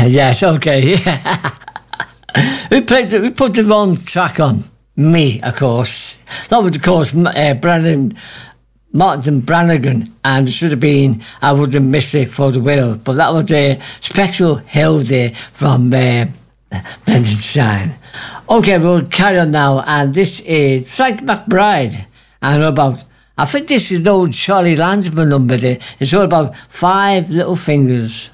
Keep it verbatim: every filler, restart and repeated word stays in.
Yes, okay. Yeah. we played. The, we put the wrong track on. Me, of course. That was, of course, uh, Brandon Martin Brannigan, and it should have been I Would Have Missed It for the Will. But that was a uh, Spectral Hill Day from uh, Blended Shine. Okay, we'll carry on now, and this is Frank McBride, and about. I think this is an old Charlie Landsman number there. It's all about Five Little Fingers.